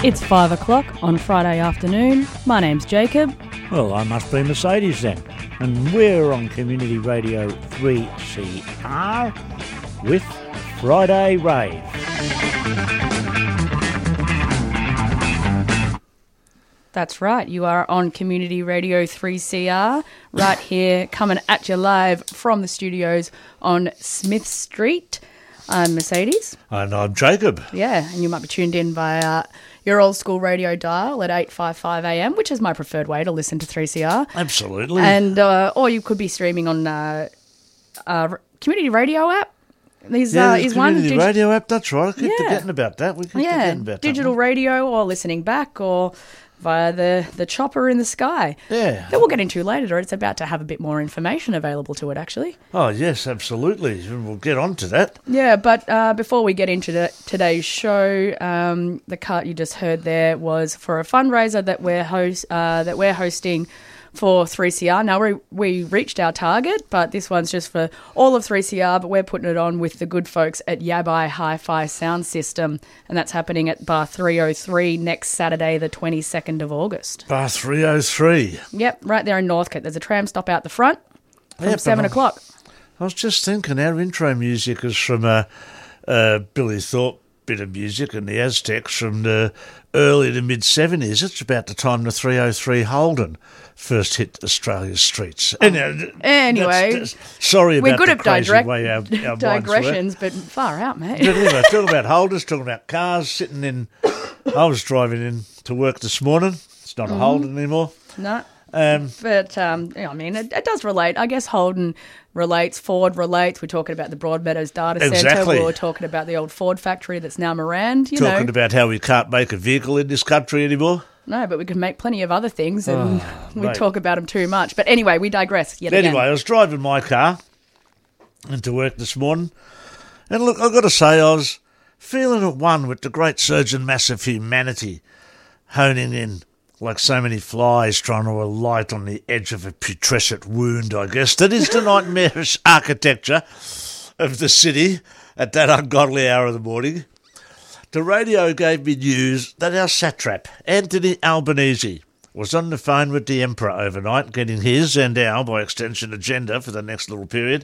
It's 5 o'clock on Friday afternoon. My name's Jacob. Well, I must be Mercedes then. And we're on Community Radio 3CR with Friday Rave. That's right, you are on Community Radio 3CR, right here, coming at you live from the studios on Smith Street. I'm Mercedes. And I'm Jacob. Yeah, and you might be tuned in via your old school radio dial at 855 AM, which is my preferred way to listen to 3CR. Absolutely. And or you could be streaming on Community Radio app. Is one Community Radio app, that's right. I keep forgetting about that. We keep forgetting about digital that radio or listening back or via the chopper in the sky. Yeah. That we'll get into later. It's about to have a bit more information available to it, actually. Oh, yes, absolutely. We'll get on to that. Yeah, but before we get into today's show, the cut you just heard there was for a fundraiser that we're hosting for 3CR. Now, we reached our target, but this one's just for all of 3CR, but we're putting it on with the good folks at Yabai Hi-Fi Sound System, and that's happening at Bar 303 next Saturday, the 22nd of August. Bar 303. Yep, right there in Northcote. There's a tram stop out the front from 7 o'clock. I was just thinking, our intro music is from Billy Thorpe bit of music and the Aztecs from the early to mid-70s. It's about the time the 303 Holden first hit Australia's streets. Anyway, sorry about we're good the at crazy way our digressions, but far out, mate. But anyway, talking about Holdens, talking about cars, sitting in... I was driving in to work this morning. It's not a Holden anymore. No. But, I mean, it does relate. I guess Holden relates, Ford relates. We're talking about the Broadmeadows data centre. Exactly. We were talking about the old Ford factory that's now Morand. Talking about how we can't make a vehicle in this country anymore. No, but we can make plenty of other things, and we talk about them too much. But anyway, we digress yet again. Anyway, I was driving my car into work this morning, and look, I've got to say, I was feeling at one with the great surgeon mass of humanity honing in like so many flies trying to alight on the edge of a putrescent wound, I guess, that is the nightmarish architecture of the city at that ungodly hour of the morning. The radio gave me news that our satrap, Anthony Albanese, was on the phone with the Emperor overnight, getting his and our, by extension, agenda for the next little period.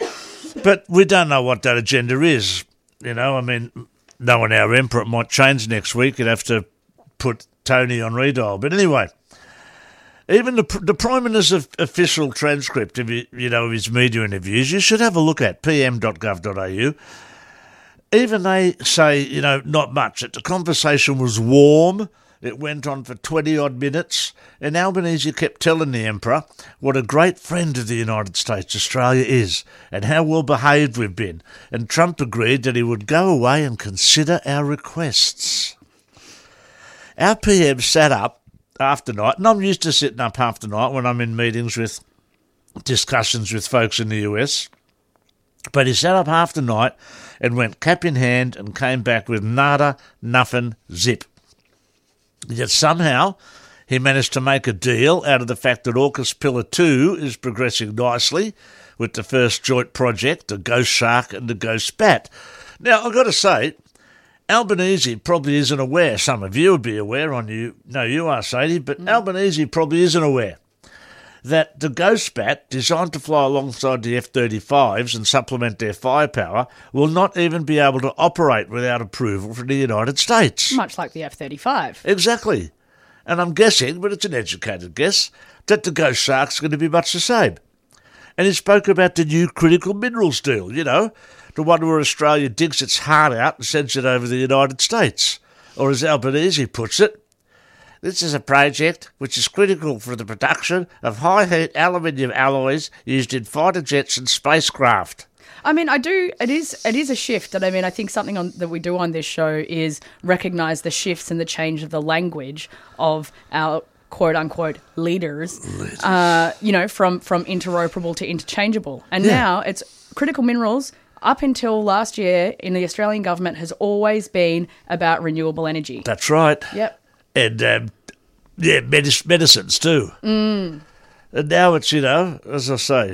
But we don't know what that agenda is. You know, I mean, knowing our Emperor might change next week. You'd have to put Tony on redial. But anyway, even the Prime Minister's official transcript of his media interviews, you should have a look at pm.gov.au. Even they say, not much. That the conversation was warm. It went on for 20-odd minutes, and Albanese kept telling the Emperor what a great friend of the United States Australia is and how well behaved we've been. And Trump agreed that he would go away and consider our requests. Our PM sat up half the night, and I'm used to sitting up half the night when I'm in meetings with discussions with folks in the US, but he sat up half the night and went cap in hand and came back with nada, nothing, zip. Yet somehow he managed to make a deal out of the fact that AUKUS Pillar 2 is progressing nicely with the first joint project, the Ghost Shark and the Ghost Bat. Now, I've got to say, Albanese probably isn't aware. Some of you would be aware, you are, Sadie, but Albanese probably isn't aware that the Ghost Bat, designed to fly alongside the F-35s and supplement their firepower, will not even be able to operate without approval from the United States. Much like the F-35. Exactly. And I'm guessing, but it's an educated guess, that the Ghost Shark's going to be much the same. And he spoke about the new critical minerals deal, the one where Australia digs its heart out and sends it over the United States. Or as Albanese puts it, this is a project which is critical for the production of high-heat aluminium alloys used in fighter jets and spacecraft. I mean, it is a shift, and I mean, I think something that we do on this show is recognise the shifts and the change of the language of our quote-unquote leaders. From interoperable to interchangeable. And now it's critical minerals. Up until last year in the Australian government has always been about renewable energy. That's right. Yep. And, medicines too. And now it's, as I say,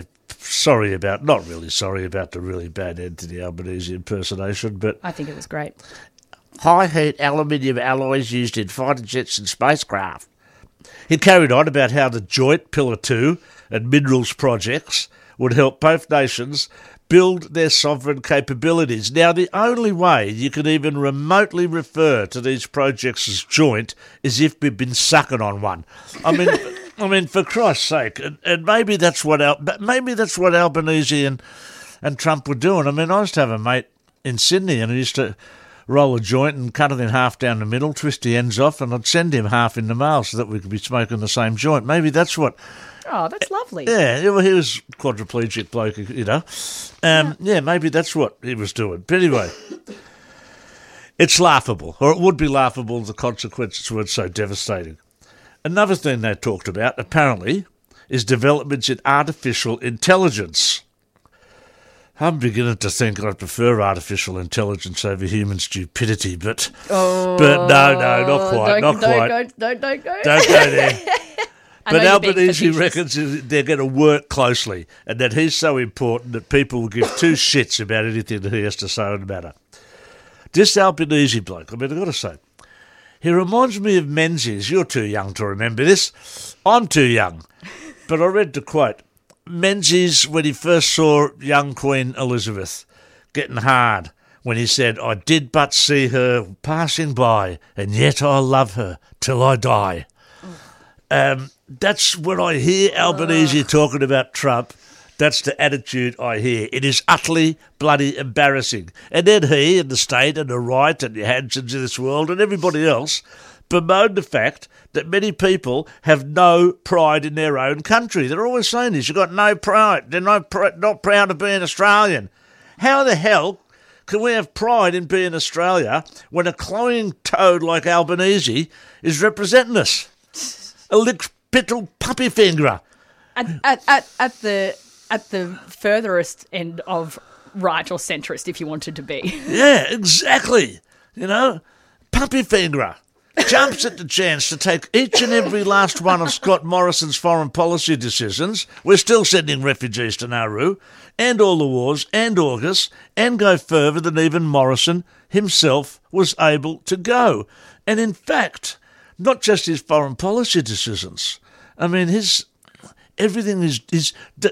not really sorry about the really bad Anthony Albanese impersonation, but... I think it was great. high-heat aluminium alloys used in fighter jets and spacecraft. He carried on about how the Joint Pillar 2 and minerals projects would help both nations build their sovereign capabilities. Now, the only way you can even remotely refer to these projects as joint is if we've been sucking on one. I mean, for Christ's sake, and maybe that's what Albanese and Trump were doing. I mean, I used to have a mate in Sydney, and he used to roll a joint and cut it in half down the middle, twist the ends off, and I'd send him half in the mail so that we could be smoking the same joint. Maybe that's what... Oh, that's lovely. Yeah, he was a quadriplegic bloke, you know. Yeah, maybe that's what he was doing. But anyway, it's laughable, or it would be laughable if the consequences weren't so devastating. Another thing they talked about, apparently, is developments in artificial intelligence. I'm beginning to think I prefer artificial intelligence over human stupidity, but no, not quite. Don't go. Don't go there. But Albanese facetious. reckons they're going to work closely and that he's so important that people will give two shits about anything that he has to say on the matter. This Albanese bloke, I mean, I've got to say, he reminds me of Menzies. You're too young to remember this. I'm too young. But I read the quote. Menzies, when he first saw young Queen Elizabeth getting hard, when he said, I did but see her passing by, and yet I'll love her till I die. That's when I hear Albanese talking about Trump. That's the attitude I hear. It is utterly bloody embarrassing. And then he and the state and the right and the Hansons of this world and everybody else bemoan the fact that many people have no pride in their own country. They're always saying this. You've got no pride. They're not proud of being Australian. How the hell can we have pride in being Australia when a cloying toad like Albanese is representing us? A little puppy fingerer. At the furthest end of right or centrist, if you wanted to be. Yeah, exactly. You know, puppy fingerer jumps at the chance to take each and every last one of Scott Morrison's foreign policy decisions. We're still sending refugees to Nauru, and all the wars, and AUKUS, and go further than even Morrison himself was able to go. And in fact, not just his foreign policy decisions. I mean, everything is.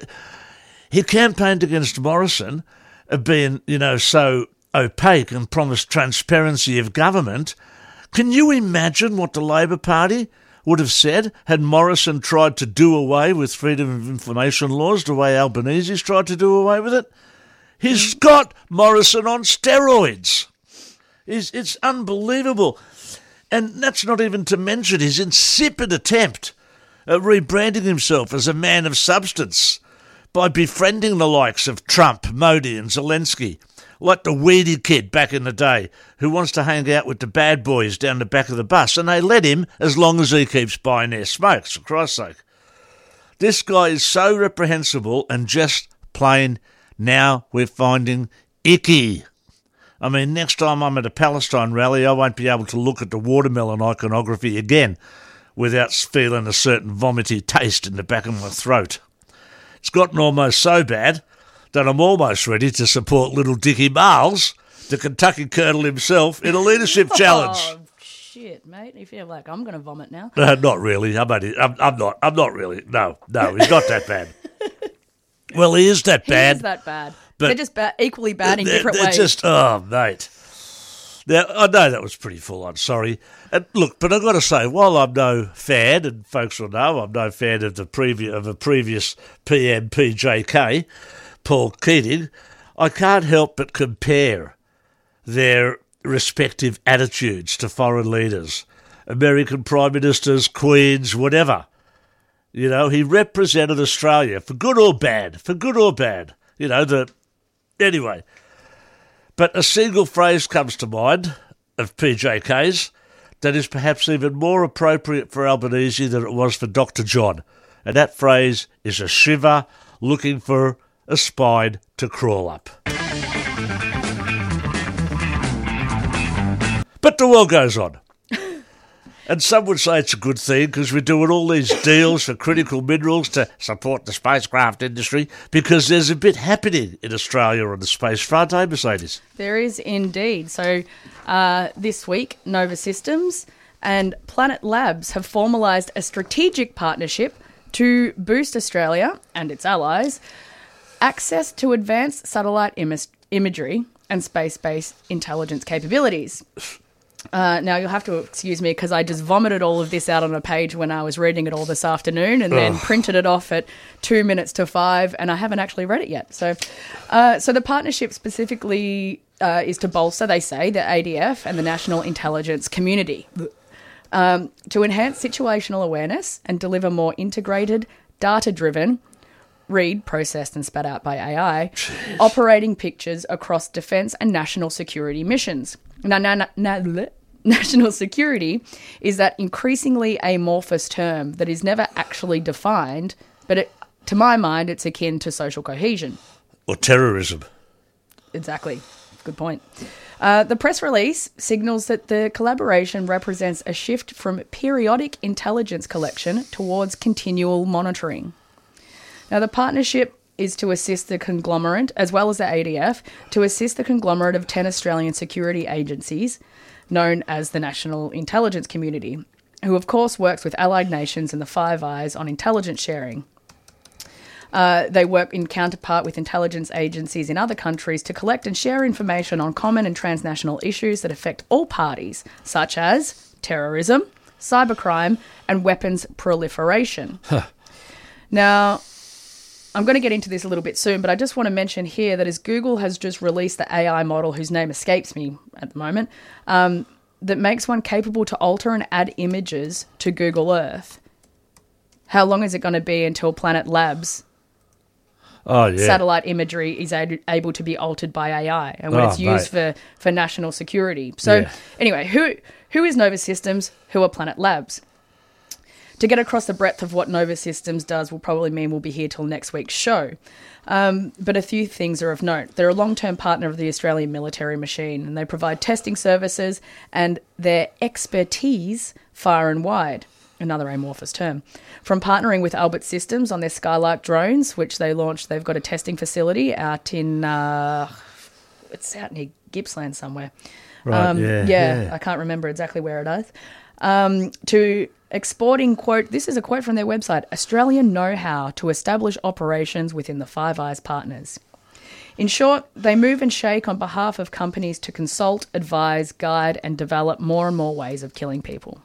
He campaigned against Morrison being, so opaque and promised transparency of government. Can you imagine what the Labor Party would have said had Morrison tried to do away with freedom of information laws the way Albanese's tried to do away with it? He's got Morrison on steroids. It's unbelievable. And that's not even to mention his insipid attempt at rebranding himself as a man of substance by befriending the likes of Trump, Modi and Zelensky, like the weedy kid back in the day who wants to hang out with the bad boys down the back of the bus, and they let him as long as he keeps buying their smokes, for Christ's sake. This guy is so reprehensible and just plain, now we're finding, icky. I mean, next time I'm at a Palestine rally, I won't be able to look at the watermelon iconography again without feeling a certain vomity taste in the back of my throat. It's gotten almost so bad that I'm almost ready to support little Dickie Miles, the Kentucky Colonel himself, in a leadership challenge. Oh, shit, mate. You feel like I'm going to vomit now? Not really. I'm not really. No, he's not that bad. Well, he is that bad. He is that bad. But they're just equally bad in different ways. Just, mate. Now, I know that was pretty full on, sorry. And look, but I've got to say, while I'm no fan, and folks will know I'm no fan of a previous PM PJK, Paul Keating, I can't help but compare their respective attitudes to foreign leaders, American prime ministers, queens, whatever. He represented Australia for good or bad. Anyway, but a single phrase comes to mind of PJK's that is perhaps even more appropriate for Albanese than it was for Dr. John, and that phrase is a shiver looking for a spine to crawl up. But the world goes on. And some would say it's a good thing because we're doing all these deals for critical minerals to support the spacecraft industry because there's a bit happening in Australia on the space front, eh, Mercedes? There is indeed. So this week, Nova Systems and Planet Labs have formalised a strategic partnership to boost Australia and its allies access to advanced satellite imagery and space-based intelligence capabilities. Now, you'll have to excuse me because I just vomited all of this out on a page when I was reading it all this afternoon and then printed it off at 2 minutes to 5, and I haven't actually read it yet. So the partnership specifically is to bolster, they say, the ADF and the national intelligence community to enhance situational awareness and deliver more integrated, data-driven, read, processed and spat out by AI, operating pictures across defence and national security missions. Now, national security is that increasingly amorphous term that is never actually defined, but to my mind, it's akin to social cohesion. Or terrorism. Exactly. Good point. The press release signals that the collaboration represents a shift from periodic intelligence collection towards continual monitoring. Now, the partnership is to assist the conglomerate, as well as the ADF, to assist the conglomerate of 10 Australian security agencies, known as the National Intelligence Community, who of course works with allied nations and the Five Eyes on intelligence sharing. They work in counterpart with intelligence agencies in other countries to collect and share information on common and transnational issues that affect all parties, such as terrorism, cybercrime, and weapons proliferation. Now, I'm going to get into this a little bit soon, but I just want to mention here that as Google has just released the AI model, whose name escapes me at the moment, that makes one capable to alter and add images to Google Earth. How long is it going to be until Planet Labs satellite imagery is able to be altered by AI and when it's used for national security? So anyway, who is Nova Systems? Who are Planet Labs? To get across the breadth of what Nova Systems does will probably mean we'll be here till next week's show. But a few things are of note. They're a long-term partner of the Australian military machine, and they provide testing services and their expertise far and wide. Another amorphous term. From partnering with Albert Systems on their Skylark drones, which they launched, they've got a testing facility out in, it's out near Gippsland somewhere. Right, I can't remember exactly where it is. To exporting, quote, this is a quote from their website, Australian know-how to establish operations within the Five Eyes partners. In short, they move and shake on behalf of companies to consult, advise, guide, and develop more and more ways of killing people.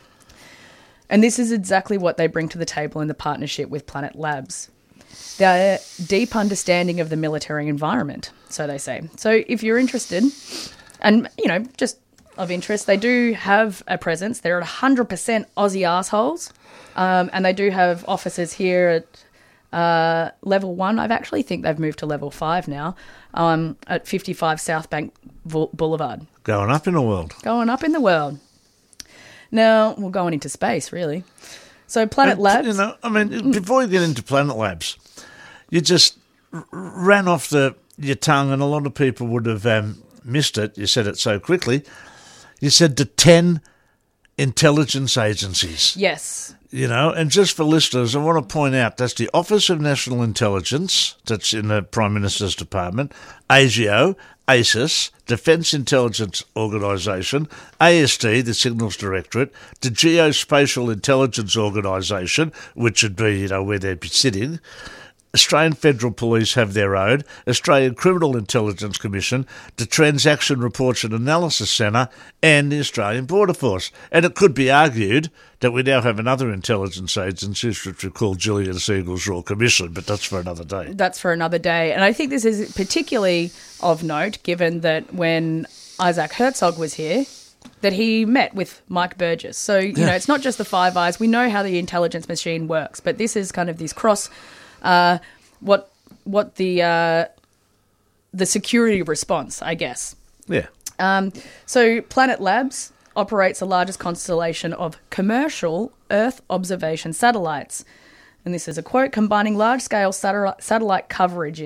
And this is exactly what they bring to the table in the partnership with Planet Labs. Their deep understanding of the military environment, so they say. So if you're interested, and, just of interest, they do have a presence. They're at 100% Aussie assholes, and they do have offices here at level 1. I actually think they've moved to level 5 now, at 55 South Bank Boulevard. Going up in the world. Going up in the world. Now, we're going into space, really. So Planet Labs... before you get into Planet Labs, you just ran off your tongue, and a lot of people would have missed it. You said it so quickly. You said the 10 intelligence agencies. Yes. And just for listeners, I want to point out that's the Office of National Intelligence, that's in the Prime Minister's Department, ASIO, ASIS, Defence Intelligence Organisation, ASD, the Signals Directorate, the Geospatial Intelligence Organisation, which would be, where they'd be sitting. Australian Federal Police have their own, Australian Criminal Intelligence Commission, the Transaction Reports and Analysis Centre, and the Australian Border Force. And it could be argued that we now have another intelligence agency, which we call Gillian Siegel's Royal Commission, but that's for another day. That's for another day. And I think this is particularly of note, given that when Isaac Herzog was here, that he met with Mike Burgess. So, it's not just the Five Eyes. We know how the intelligence machine works, but this is kind of this cross... what the security response, I guess. Yeah. So Planet Labs operates the largest constellation of commercial Earth observation satellites. And this is a quote, combining large-scale satellite coveraging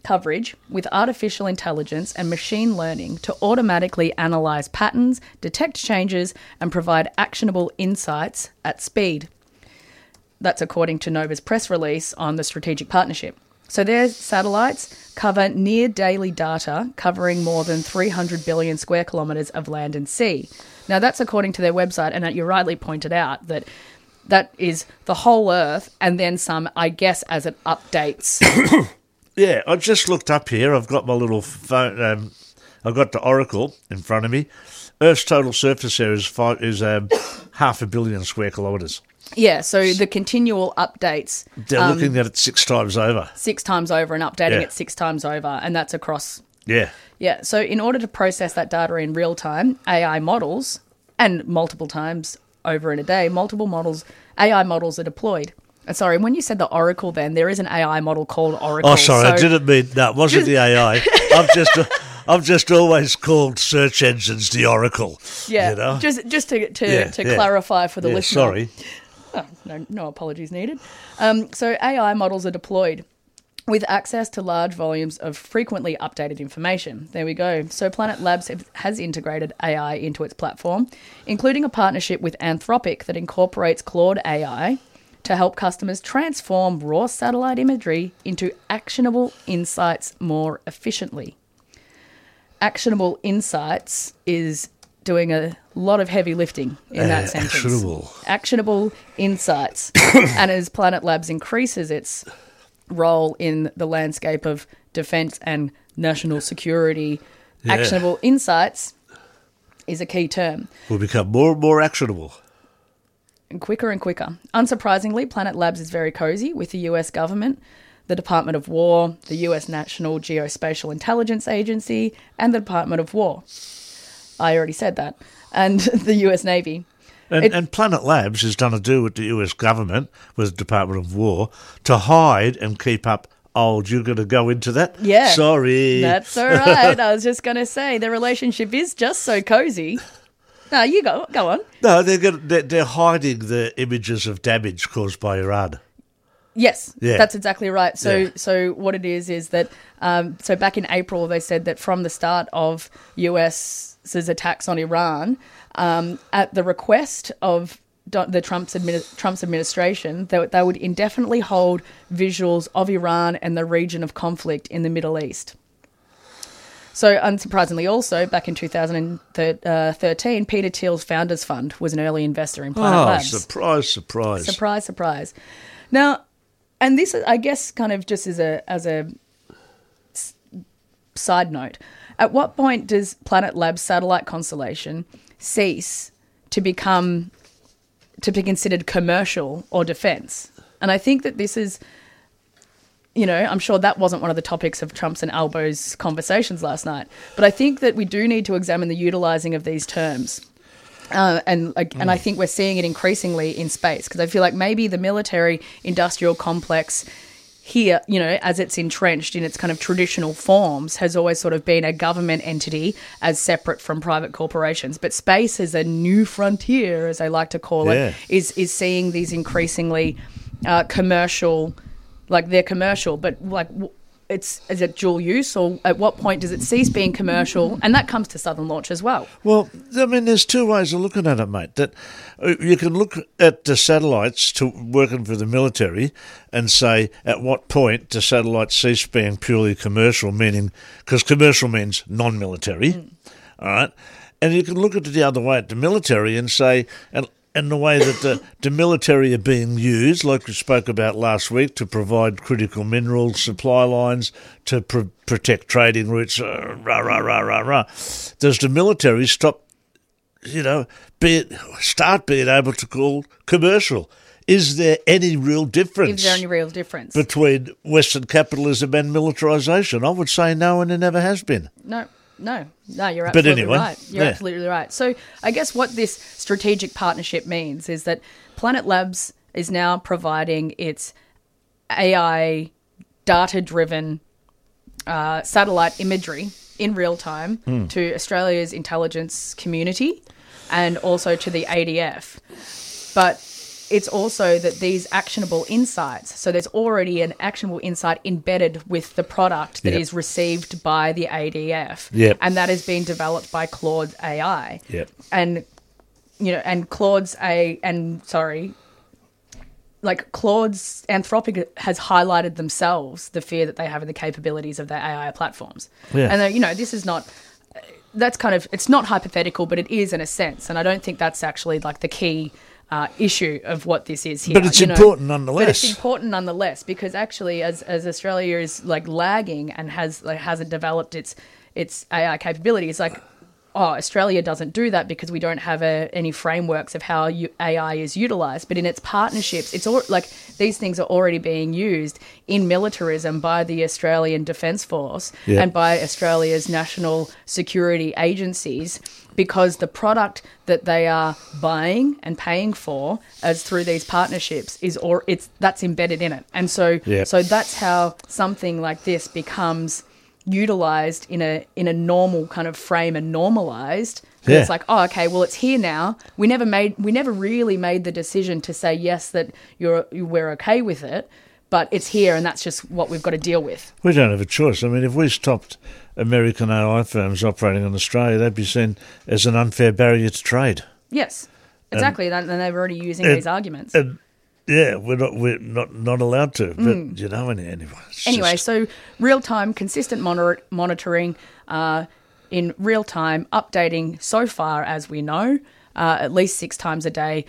coverage with artificial intelligence and machine learning to automatically analyse patterns, detect changes, and provide actionable insights at speed. That's according to Nova's press release on the strategic partnership. So their satellites cover near daily data covering more than 300 billion square kilometres of land and sea. Now, that's according to their website, and you rightly pointed out that that is the whole Earth and then some, I guess, as it updates. Yeah, I just looked up here. I've got my little phone. I've got the Oracle in front of me. Earth's total surface area is 500 million square kilometres. Yeah, so the continual updates. They're looking at it 6 times over. 6 times over and updating it 6 times over, and that's across. Yeah. Yeah, so in order to process that data in real time, AI models, and multiple times over in a day, AI models are deployed. Sorry, when you said the Oracle then, there is an AI model called Oracle. Oh, sorry, I didn't mean that. It wasn't the AI. I've just always called search engines the Oracle. Yeah, you know? just to clarify for the listener. Sorry. Oh, no apologies needed. So AI models are deployed with access to large volumes of frequently updated information. There we go. So Planet Labs has integrated AI into its platform, including a partnership with Anthropic that incorporates Claude AI to help customers transform raw satellite imagery into actionable insights more efficiently. Actionable insights is doing a lot of heavy lifting in that sentence. Actionable insights. And as Planet Labs increases its role in the landscape of defence and national security, actionable insights is a key term. Will become more and more actionable. And quicker. Unsurprisingly, Planet Labs is very cozy with the US government, the Department of War, the US National Geospatial Intelligence Agency, and the Department of War. I already said that. And the US Navy. And Planet Labs has done a deal with the US government, with the Department of War, to hide and keep up. Oh, you're going to go into that? Yeah. Sorry. That's all right. I was just going to say, the relationship is just so cozy. No, you go on. No, they're hiding the images of damage caused by Iran. Yes, that's exactly right. So what it is that, so back in April, they said that from the start of US's attacks on Iran, at the request of the Trump's administration, they would indefinitely hold visuals of Iran and the region of conflict in the Middle East. So, unsurprisingly also, back in 2013, Peter Thiel's Founders Fund was an early investor in Planet Labs. Surprise. Surprise. Now, and this, I guess, kind of just as a side note, at what point does Planet Labs' satellite constellation cease to be considered commercial or defence? And I think that this is... I'm sure that wasn't one of the topics of Trump's and Albo's conversations last night. But I think that we do need to examine the utilising of these terms. And I think we're seeing it increasingly in space, because I feel like maybe the military-industrial complex here, as it's entrenched in its kind of traditional forms, has always sort of been a government entity as separate from private corporations. But space as a new frontier, as I like to call it, is seeing these increasingly commercial... Like, they're commercial, but like, is it dual use, or at what point does it cease being commercial? And that comes to Southern Launch as well. Well, I mean, there's two ways of looking at it, mate. That you can look at the satellites working for the military and say, at what point do satellites cease being purely commercial, meaning, because commercial means non-military, all right? And you can look at it the other way at the military and say, and the way that the military are being used, like we spoke about last week, to provide critical mineral supply lines, to protect trading routes, Does the military start being able to call commercial? Is there any real difference? Between Western capitalism and militarisation? I would say no, and there never has been. No, you're absolutely right. You're yeah. absolutely right. So I guess what this strategic partnership means is that Planet Labs is now providing its AI data-driven satellite imagery in real time to Australia's intelligence community and also to the ADF. But it's also that these actionable insights, so there's already an actionable insight embedded with the product that Yep. is received by the ADF. Yep. And that is being developed by Claude AI. Yep. And, and Claude's Anthropic has highlighted themselves the fear that they have in the capabilities of their AI platforms. Yeah. And, this is not... That's kind of, it's not hypothetical, but it is in a sense. And I don't think that's actually like the key issue of what this is here. But it's important nonetheless. But it's important nonetheless because actually as Australia is like lagging and hasn't developed its AI capability, it's like, Australia doesn't do that because we don't have any frameworks of how AI is utilised. But in its partnerships, it's all like these things are already being used in militarism by the Australian Defence Force and by Australia's national security agencies because the product that they are buying and paying for as through these partnerships that's embedded in it. And so that's how something like this becomes utilized in a normal kind of frame and normalized. It's like, okay, well, it's here now. We never really made the decision to say yes that we're okay with it, but it's here and that's just what we've got to deal with. We don't have a choice. I mean, if we stopped American AI firms operating in Australia, they'd be seen as an unfair barrier to trade. Yes, exactly. And they're already using these arguments. Yeah, we're not allowed to, but anyway. So real-time, consistent monitoring in real time, updating so far as we know, at least 6 times a day,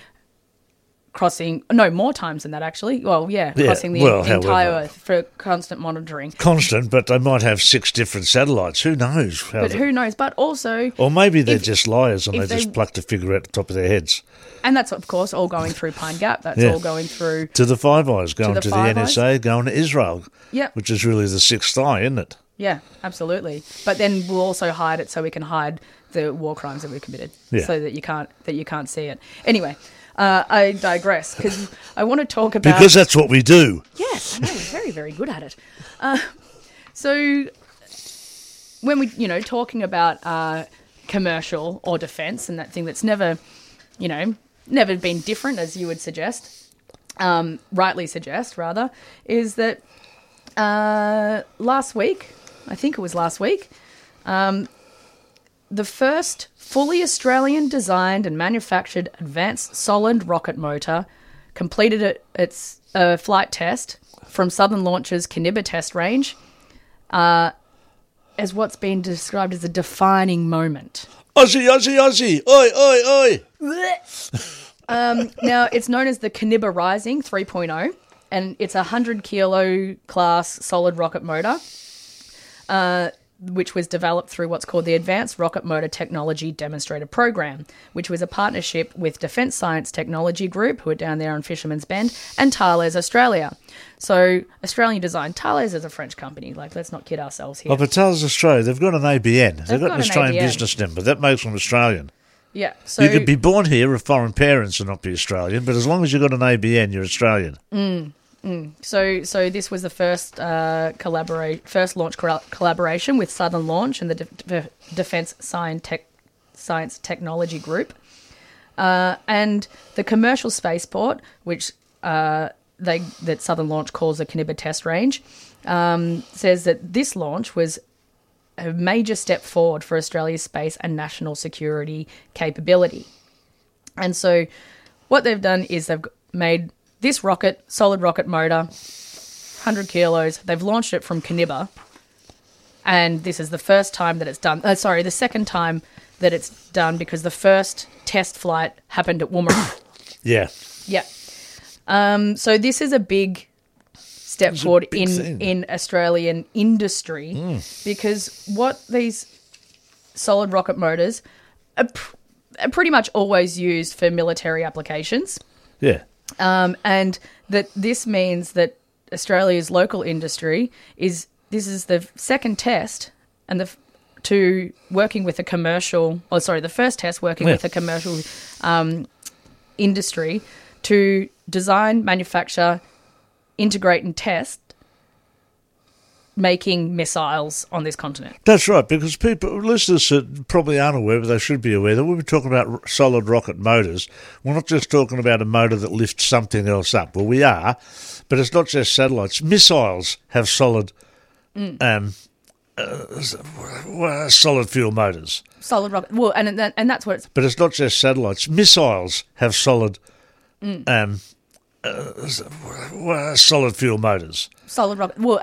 more times than that actually. Crossing the entire Earth for constant monitoring. Constant, but they might have 6 different satellites. Who knows? Who knows? But also... Or maybe they're just liars and they just plucked a figure out the top of their heads. And that's, of course, all going through Pine Gap. That's all going through... To the Five Eyes, going to the NSA, going to Israel. Yep. Which is really the sixth eye, isn't it? Yeah, absolutely. But then we'll also hide it so we can hide the war crimes that we committed so that you can't see it. Anyway... I digress because I want to talk about... Because that's what we do. Yes, I know, we're very, very good at it. So when we, talking about commercial or defence and that thing that's never been different, as you would suggest, rightly suggest, rather, is that last week, I think it was last week, the first fully Australian designed and manufactured advanced solid rocket motor completed its flight test from Southern Launch's Kaniba test range as what's been described as a defining moment. Aussie, Aussie, Aussie! Oi, oi, oi! Now, it's known as the Kaniba Rising 3.0, and it's a 100-kilo class solid rocket motor, which was developed through what's called the Advanced Rocket Motor Technology Demonstrator Program, which was a partnership with Defence Science Technology Group, who are down there on Fisherman's Bend, and Thales Australia. So, Australian design. Thales is a French company. Let's not kid ourselves here. Oh, but Thales Australia, they've got an ABN. They've got an Australian ABN. business number. That makes them Australian. Yeah. So you could be born here of foreign parents and not be Australian, but as long as you've got an ABN, you're Australian. So this was the first launch collaboration with Southern Launch and the Defence Science Technology Group, and the commercial spaceport, which that Southern Launch calls a Kaniba test range, says that this launch was a major step forward for Australia's space and national security capability. And so, what they've done is they've made this solid rocket motor, 100 kilos. They've launched it from Kaniba, and this is the first time that it's done. The second time that it's done because the first test flight happened at Woomera. Yeah. So this is a big step forward in Australian industry because what these solid rocket motors are pretty much always used for military applications. Yeah. And that this means that Australia's local industry this is the second test and the first test working with a commercial industry to design, manufacture, integrate and test making missiles on this continent. That's right, because listeners probably aren't aware, but they should be aware that when we're talking about solid rocket motors, we're not just talking about a motor that lifts something else up. Well, we are, but it's not just satellites. Missiles have solid solid fuel motors. Solid rocket. Well, and that's what it's. But it's not just satellites. Missiles have solid solid fuel motors. Solid rocket. Well,